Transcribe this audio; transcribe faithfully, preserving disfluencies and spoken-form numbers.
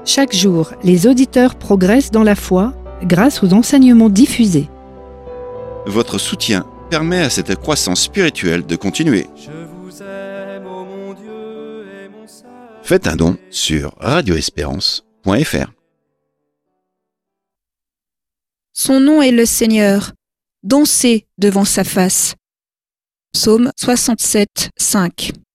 Chaque jour, les auditeurs progressent dans la foi grâce aux enseignements diffusés. Votre soutien permet à cette croissance spirituelle de continuer. Je vous aime, ô mon Dieu et mon Sauveur. Faites un don sur radio espérance point f r. Son nom est le Seigneur, dansez devant sa face. Psaume soixante-sept, cinq.